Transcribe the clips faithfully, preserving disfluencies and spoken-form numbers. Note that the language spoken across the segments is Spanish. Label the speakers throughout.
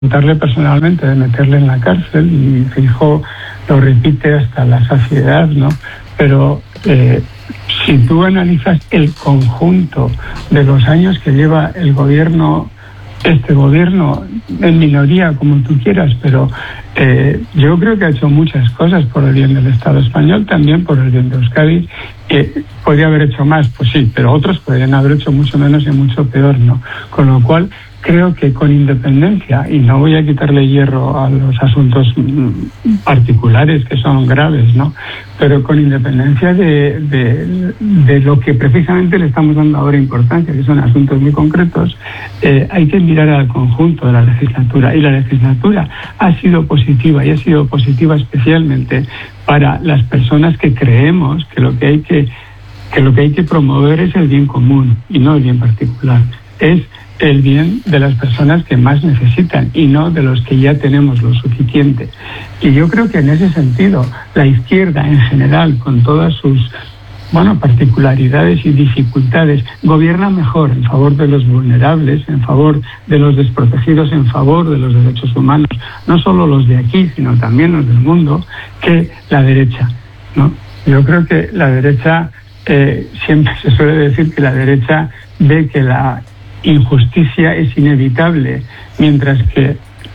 Speaker 1: preguntarle personalmente, de meterle en la cárcel, y Feijóo lo repite hasta la saciedad, ¿no? Pero eh, si tú analizas el conjunto de los años que lleva el gobierno, este gobierno en minoría, como tú quieras, pero eh, yo creo que ha hecho muchas cosas por el bien del Estado español, también por el bien de Euskadi. Eh, ¿Podría haber hecho más? Pues sí, pero otros podrían haber hecho mucho menos y mucho peor, ¿no? Con lo cual, creo que con independencia, y no voy a quitarle hierro a los asuntos particulares que son graves, ¿no? Pero con independencia de, de, de lo que precisamente le estamos dando ahora importancia, que son asuntos muy concretos, eh, hay que mirar al conjunto de la legislatura. Y la legislatura ha sido positiva, y ha sido positiva especialmente para las personas que creemos que lo que hay que, que lo que hay que promover es el bien común y no el bien particular. Es el bien de las personas que más necesitan y no de los que ya tenemos lo suficiente. Y yo creo que en ese sentido la izquierda en general, con todas sus bueno, particularidades y dificultades, gobierna mejor en favor de los vulnerables, en favor de los desprotegidos, en favor de los derechos humanos, no solo los de aquí, sino también los del mundo, que la derecha, ¿no? Yo creo que la derecha, eh, siempre se suele decir que la derecha ve que la injusticia es inevitable, mientras que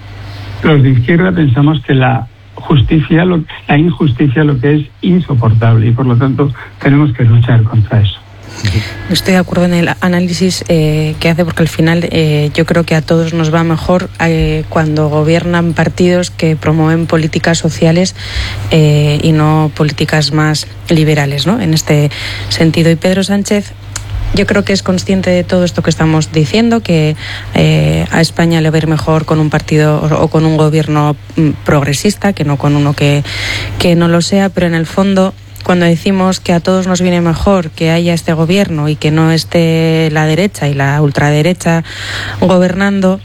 Speaker 1: los de izquierda pensamos que la justicia, lo, la injusticia lo que es insoportable, y por lo tanto tenemos que luchar contra eso.
Speaker 2: Estoy de acuerdo en el análisis eh, que hace, porque al final eh, yo creo que a todos nos va mejor eh, cuando gobiernan partidos que promueven políticas sociales eh, y no políticas más liberales, ¿no? En este sentido. Y Pedro Sánchez, yo creo que es consciente de todo esto que estamos diciendo, que eh, a España le va a ir mejor con un partido o con un gobierno progresista que no con uno que, que no lo sea, pero en el fondo, cuando decimos que a todos nos viene mejor que haya este gobierno y que no esté la derecha y la ultraderecha gobernando,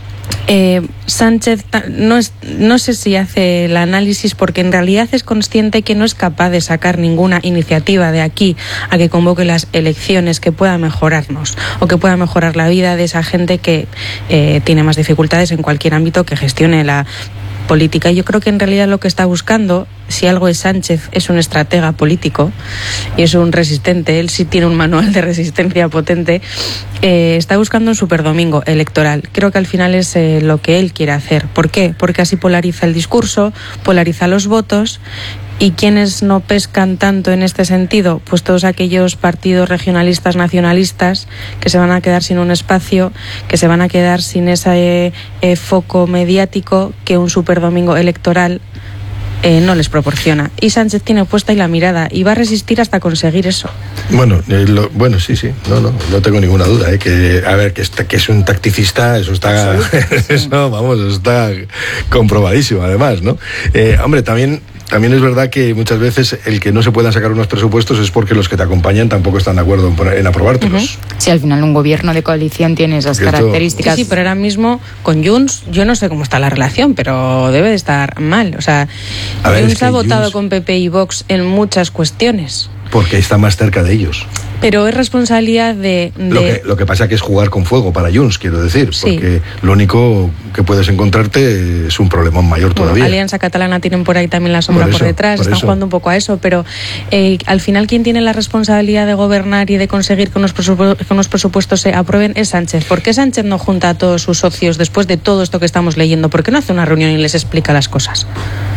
Speaker 2: Eh, Sánchez no, es, no sé si hace el análisis, porque en realidad es consciente que no es capaz de sacar ninguna iniciativa de aquí a que convoque las elecciones que pueda mejorarnos o que pueda mejorar la vida de esa gente que eh, tiene más dificultades en cualquier ámbito que gestione la política. Yo creo que en realidad lo que está buscando, si algo es Sánchez, es un estratega político y es un resistente. Él sí tiene un manual de resistencia potente. Eh, está buscando un superdomingo electoral. Creo que al final es eh, lo que él quiere hacer. ¿Por qué? Porque así polariza el discurso, polariza los votos. ¿Y quiénes no pescan tanto en este sentido? Pues todos aquellos partidos regionalistas, nacionalistas, que se van a quedar sin un espacio, que se van a quedar sin ese eh, foco mediático que un superdomingo electoral eh, no les proporciona. Y Sánchez tiene puesta ahí la mirada y va a resistir hasta conseguir eso.
Speaker 3: Bueno, eh, lo, bueno, sí, sí, no, no, no tengo ninguna duda, ¿eh? que a ver, que, está, que es un tacticista, eso está, eso, vamos, eso está comprobadísimo, además, ¿no? Eh, hombre, también. También es verdad que muchas veces el que no se puedan sacar unos presupuestos es porque los que te acompañan tampoco están de acuerdo en, en aprobártelos.
Speaker 4: Uh-huh. Si al final un gobierno de coalición tiene esas
Speaker 3: Esto...
Speaker 4: características.
Speaker 2: Sí, sí, pero ahora mismo con Junts, yo no sé cómo está la relación, pero debe de estar mal. O sea, ver, Junts es ha votado Junts... con P P y Vox en muchas cuestiones.
Speaker 3: Porque está más cerca de ellos.
Speaker 2: Pero es responsabilidad de... de...
Speaker 3: Lo, que, lo que pasa que es jugar con fuego para Junts, quiero decir,
Speaker 2: sí.
Speaker 3: Porque lo único que puedes encontrarte es un problemón mayor
Speaker 2: bueno,
Speaker 3: todavía.
Speaker 2: Alianza Catalana tienen por ahí también la sombra por, eso, por detrás, por están eso. jugando un poco a eso, pero eh, al final quien tiene la responsabilidad de gobernar y de conseguir que unos, presupu- que unos presupuestos se aprueben es Sánchez. ¿Por qué Sánchez no junta a todos sus socios después de todo esto que estamos leyendo? ¿Por qué no hace una reunión y les explica las cosas?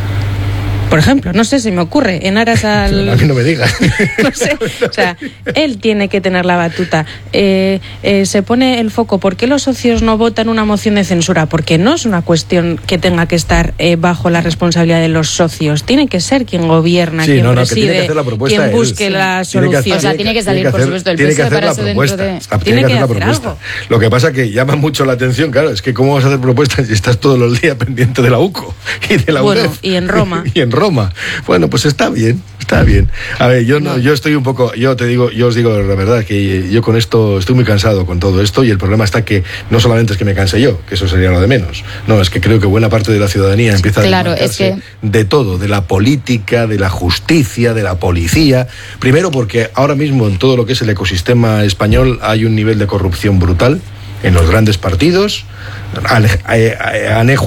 Speaker 2: Por ejemplo, no sé, si me ocurre, en aras al...
Speaker 3: A mí no me digas.
Speaker 2: No sé, o sea, él tiene que tener la batuta. Eh, eh, se pone el foco. ¿Por qué los socios no votan una moción de censura? Porque no es una cuestión que tenga que estar eh, bajo la responsabilidad de los socios. Tiene que ser quien gobierna,
Speaker 3: sí,
Speaker 2: quien
Speaker 3: no, no,
Speaker 2: preside, quien busque
Speaker 3: él.
Speaker 2: la
Speaker 3: sí. solución.
Speaker 4: Que, o sea, tiene que salir,
Speaker 3: tiene que
Speaker 4: por
Speaker 3: hacer,
Speaker 4: supuesto, el
Speaker 3: tiene
Speaker 4: P S E
Speaker 3: que hacer
Speaker 4: para
Speaker 3: la
Speaker 4: eso
Speaker 3: propuesta.
Speaker 4: dentro de...
Speaker 3: Tiene,
Speaker 2: tiene
Speaker 3: que
Speaker 2: que
Speaker 3: hacer la
Speaker 2: hacer
Speaker 3: propuesta.
Speaker 2: Algo.
Speaker 3: Lo que pasa que llama mucho la atención, claro, es que cómo vas a hacer propuestas si estás todos los días pendiente de la U C O y de la U D E F.
Speaker 2: Bueno, y en Roma.
Speaker 3: y en Roma. Bueno, pues está bien. Está bien. A ver, yo no, yo estoy un poco, yo te digo, yo os digo la verdad que yo con esto estoy muy cansado con todo esto, y el problema está que no solamente es que me canse yo, que eso sería lo de menos. No, es que creo que buena parte de la ciudadanía empieza
Speaker 4: claro,
Speaker 3: a desmarcarse
Speaker 4: es que...
Speaker 3: de todo, de la política, de la justicia, de la policía. Primero porque ahora mismo en todo lo que es el ecosistema español hay un nivel de corrupción brutal. en los grandes partidos, anejo